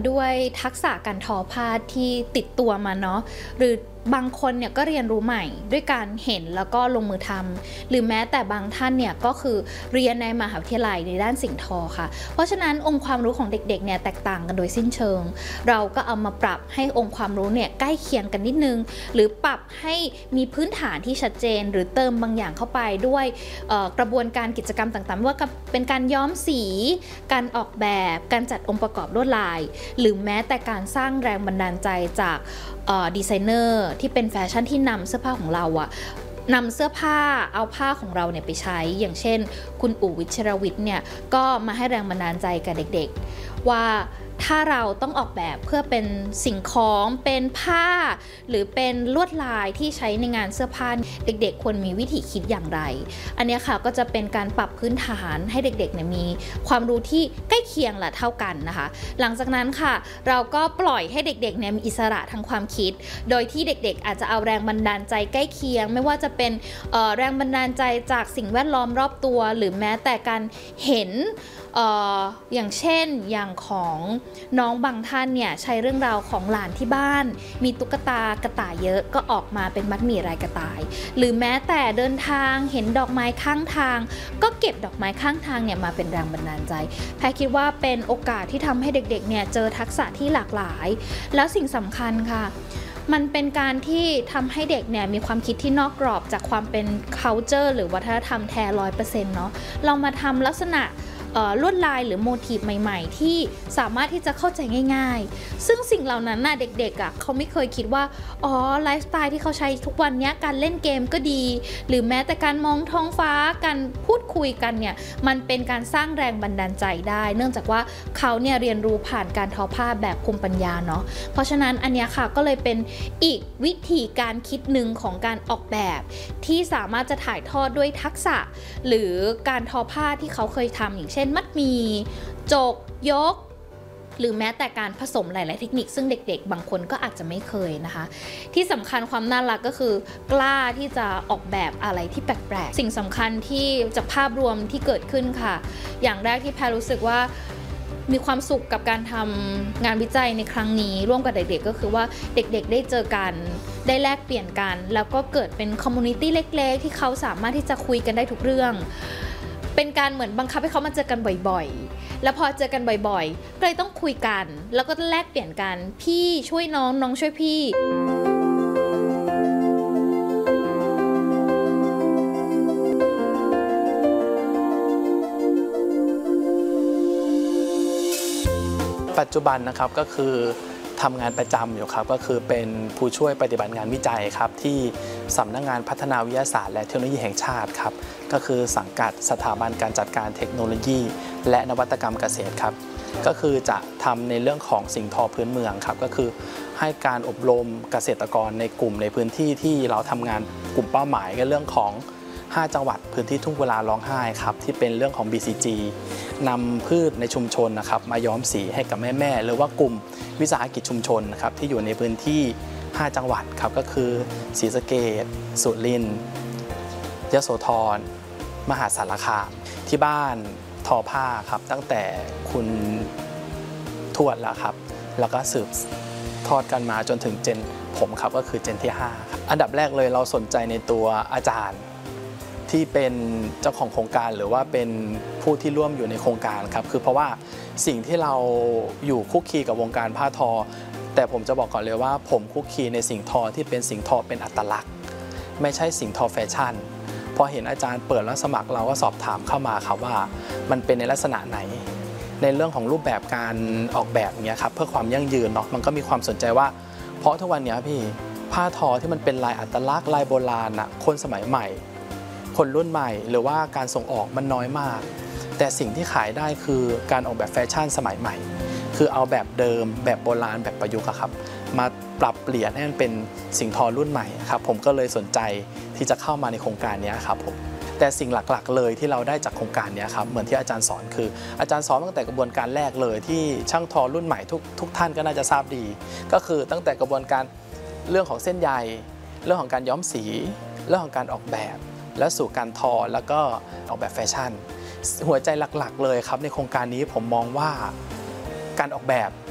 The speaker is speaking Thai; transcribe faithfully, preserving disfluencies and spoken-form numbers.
ด้วยทักษะการทอผ้าที่ติดตัวมาเนาะหรือบางคนเนี่ยก็เรียนรู้ใหม่ด้วยการเห็นแล้วก็ลงมือทำหรือแม้แต่บางท่านเนี่ยก็คือเรียนในมหาวิทยาลัยในด้านสิ่งทอค่ะเพราะฉะนั้นองค์ความรู้ของเด็กๆเนี่ยแตกต่างกันโดยสิ้นเชิงเราก็เอามาปรับให้องค์ความรู้เนี่ยใกล้เคียงกันนิดนึงหรือปรับให้มีพื้นฐานที่ชัดเจนหรือเติมบางอย่างเข้าไปด้วยกระบวนการกิจกรรมต่างๆไม่ว่าเป็นการย้อมสีการออกแบบการจัดองค์ประกอบลวดลายหรือแม้แต่การสร้างแรงบันดาลใจจากดีไซเนอร์ที่เป็นแฟชั่นที่นำเสื้อผ้าของเราอะนำเสื้อผ้าเอาผ้าของเราเนี่ยไปใช้อย่างเช่นคุณอู๋วิชรวิทย์เนี่ยก็มาให้แรงบันดาลใจกับเด็กๆว่าถ้าเราต้องออกแบบเพื่อเป็นสิ่งของเป็นผ้าหรือเป็นลวดลายที่ใช้ในงานเสื้อผ้าเด็กๆควรมีวิธีคิดอย่างไรอันนี้ค่ะก็จะเป็นการปรับพื้นฐานให้เด็กๆเนี่ยมีความรู้ที่ใกล้เคียงและเท่ากันนะคะหลังจากนั้นค่ะเราก็ปล่อยให้เด็กๆเนี่ยมีอิสระทางความคิดโดยที่เด็กๆอาจจะเอาแรงบันดาลใจใกล้เคียงไม่ว่าจะเป็นแรงบันดาลใจจากสิ่งแวดล้อมรอบตัวหรือแม้แต่การเห็น เอ่อ อย่างเช่นอย่างของน้องบางท่านเนี่ยใช้เรื่องราวของหลานที่บ้านมีตุ๊กตากระต่ายเยอะก็ออกมาเป็นมัดหมี่ลายกระต่ายหรือแม้แต่เดินทางเห็นดอกไม้ข้างทางก็เก็บดอกไม้ข้างทางเนี่ยมาเป็นแรงบันดาลใจแพรคิดว่าเป็นโอกาสที่ทำให้เด็กๆเนี่ยเจอทักษะที่หลากหลายแล้วสิ่งสำคัญค่ะมันเป็นการที่ทำให้เด็กเนี่ยมีความคิดที่นอกกรอบจากความเป็น culture หรือวัฒนธรรมแท้ ร้อยเปอร์เซ็นต์ เนาะเรามาทำลักษณะลวดลายหรือโมทีฟใหม่ๆที่สามารถที่จะเข้าใจง่ายๆซึ่งสิ่งเหล่านั้นน่ะเด็กๆอ่ะเขาไม่เคยคิดว่าอ๋อไลฟ์สไตล์ที่เขาใช้ทุกวันนี้การเล่นเกมก็ดีหรือแม้แต่การมองท้องฟ้าการพูดคุยกันเนี่ยมันเป็นการสร้างแรงบันดาลใจได้เนื่องจากว่าเขาเนี่ยเรียนรู้ผ่านการทอผ้าแบบภูมิปัญญาเนาะเพราะฉะนั้นอันนี้ค่ะก็เลยเป็นอีกวิธีการคิดหนึ่งของการออกแบบที่สามารถจะถ่ายทอดด้วยทักษะหรือการทอผ้าที่เขาเคยทำอย่างเช่นมัดหมี่จกยกหรือแม้แต่การผสมหลายๆเทคนิคซึ่งเด็กๆบางคนก็อาจจะไม่เคยนะคะที่สำคัญความน่ารักก็คือกล้าที่จะออกแบบอะไรที่แปลกๆสิ่งสำคัญที่จากภาพรวมที่เกิดขึ้นค่ะอย่างแรกที่แพรรู้สึกว่ามีความสุขกับการทำงานวิจัยในครั้งนี้ร่วมกับเด็กๆก็คือว่าเด็กๆได้เจอกันได้แลกเปลี่ยนกันแล้วก็เกิดเป็นคอมมูนิตี้เล็กๆที่เขาสามารถที่จะคุยกันได้ทุกเรื่องเป็นการเหมือนบังคับให้เขามาเจอกันบ่อยๆแล้วพอเจอกันบ่อยๆก็เลยต้องคุยกันแล้วก็แลกเปลี่ยนกันพี่ช่วยน้องน้องช่วยพี่ปัจจุบันนะครับก็คือทำงานประจำอยู่ครับก็คือเป็นผู้ช่วยปฏิบัติงานวิจัยครับที่สำนักงานพัฒนาวิทยาศาสตร์และเทคโนโลยีแห่งชาติครับก็คือสังกัดสถาบันการจัดการเทคโนโลยีและนวัตกรรมเกษตรครับก็คือจะทำในเรื่องของสิ่งทอพื้นเมืองครับก็คือให้การอบรมเกษตรกรในกลุ่มในพื้นที่ที่เราทำงานกลุ่มเป้าหมายในเรื่องของห้าจังหวัดพื้นที่ทุ่งกุลาร้องไห้ครับที่เป็นเรื่องของ บี ซี จี นำพืชในชุมชนนะครับมาย้อมสีให้กับแม่ๆหรือว่ากลุ่มวิสาหกิจชุมชนนะครับที่อยู่ในพื้นที่ห้าจังหวัดครับก็คือศรีสะเกษสุรินทร์ยโสธรมหาสารคามที่บ้านทอผ้าครับตั้งแต่คุณทวดแล้วครับแล้วก็สืบทอดกันมาจนถึงเจนผมครับก็คือเจนที่ห้าครับอันดับแรกเลยเราสนใจในตัวอาจารย์ที่เป็นเจ้าของโครงการหรือว่าเป็นผู้ที่ร่วมอยู่ในโครงการครับคือเพราะว่าสิ่งที่เราอยู่คุกคีกับวงการผ้าทอแต่ผมจะบอกก่อนเลยว่าผมคุกคีในสิ่งทอที่เป็นสิ่งทอเป็นอัตลักษณ์ไม่ใช่สิ่งทอแฟชั่นพอเห็นอาจารย์เปิดรับสมัครเราก็สอบถามเข้ามาครับว่ามันเป็นในลักษณะไหนในเรื่องของรูปแบบการออกแบบเนี้ยครับเพื่อความยั่งยืนเนาะมันก็มีความสนใจว่าเพราะทุกวันนี้พี่ผ้าทอที่มันเป็นลายอัตลักษณ์ลายโบราณอ่ะคนสมัยใหม่คนรุ่นใหม่หรือว่าการส่งออกมันน้อยมากแต่สิ่งที่ขายได้คือการออกแบบแฟชั่นสมัยใหม่คือเอาแบบเดิมแบบโบราณแบบประยุกต์ครับมาปรับเปลี่ยนให้มันเป็นสิ่งทอรุ่นใหม่ครับผมก็เลยสนใจที่จะเข้ามาในโครงการนี้ครับผมแต่สิ่งหลักๆเลยที่เราได้จากโครงการนี้ครับเหมือนที่อาจารย์สอนคืออาจารย์สอนตั้งแต่กระบวนการแรกเลยที่ช่างทอรุ่นใหม่ทุกทุกท่านก็น่าจะทราบดีก็คือตั้งแต่กระบวนการเรื่องของเส้นใยเรื่องของการย้อมสีเรื่องของการออกแบบและสู่การทอแล้วก็ออกแบบแฟชั่นหัวใจหลักๆเลยครับในโครงการนี้ผมมองว่าการออกแบบ